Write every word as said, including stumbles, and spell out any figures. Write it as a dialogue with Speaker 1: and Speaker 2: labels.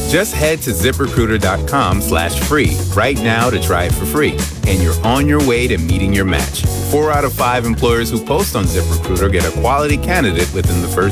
Speaker 1: Just head to ZipRecruiter.com slash free right now to try it for free. And you're on your way to meeting your match. Four out of five employers who post on ZipRecruiter get a quality candidate within the first